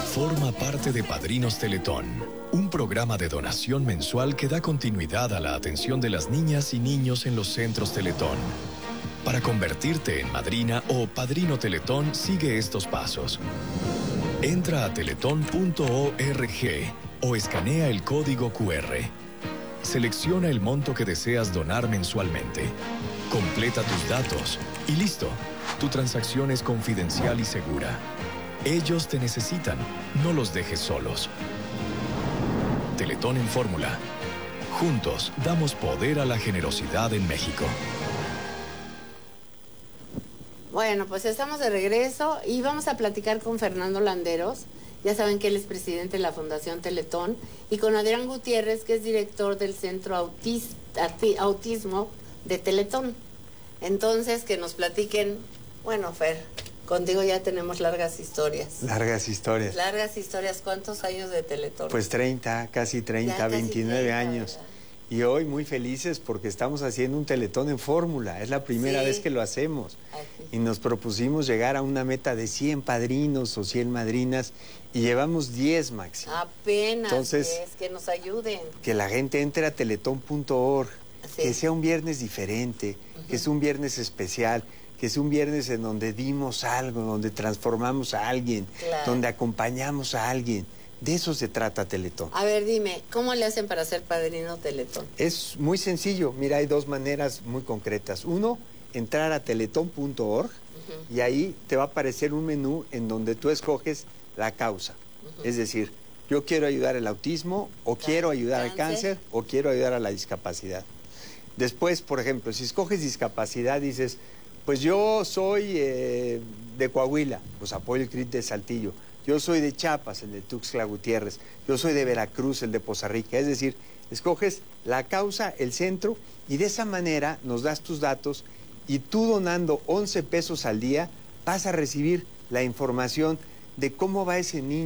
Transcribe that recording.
Forma parte de Padrinos Teletón, un programa de donación mensual que da continuidad a la atención de las niñas y niños en los centros Teletón. Para convertirte en madrina o padrino Teletón, sigue estos pasos. Entra a teletón.org o escanea el código QR. Selecciona el monto que deseas donar mensualmente. Completa tus datos y listo. Tu transacción es confidencial y segura. Ellos te necesitan, no los dejes solos. Teletón en Fórmula. Juntos damos poder a la generosidad en México. Bueno, pues estamos de regreso y vamos a platicar con Fernando Landeros. Ya saben que él es presidente de la Fundación Teletón, y con Adrián Gutiérrez, que es director del Centro Autismo de Teletón. Entonces, que nos platiquen. Bueno, Fer, contigo ya tenemos largas historias. Largas historias. Largas historias. ¿Cuántos años de Teletón? Pues 30, casi 30, ya 29 30, años. ¿verdad? Y hoy muy felices porque estamos haciendo un Teletón en Fórmula. Es la primera vez que lo hacemos. Aquí. Y nos propusimos llegar a una meta de 100 padrinos o 100 madrinas y llevamos 10 máximo. Apenas. Entonces, que nos ayuden. Que la gente entre a teletón.org, Sí. que sea un viernes diferente, que es un viernes especial, que es un viernes en donde dimos algo, donde transformamos a alguien, Claro. donde acompañamos a alguien. De eso se trata Teletón. A ver, dime, ¿cómo le hacen para ser padrino Teletón? Es muy sencillo. Mira, hay dos maneras muy concretas. Uno, entrar a teletón.org y ahí te va a aparecer un menú en donde tú escoges la causa. Es decir, yo quiero ayudar al autismo, o quiero ayudar al cáncer, o quiero ayudar a la discapacidad. Después, por ejemplo, si escoges discapacidad, dices, pues yo soy de Coahuila, pues apoyo el CRIT de Saltillo. Yo soy de Chiapas, el de Tuxtla Gutiérrez. Yo soy de Veracruz, el de Poza Rica. Es decir, escoges la causa, el centro, y de esa manera nos das tus datos, y tú donando 11 pesos al día vas a recibir la información de cómo va ese niño.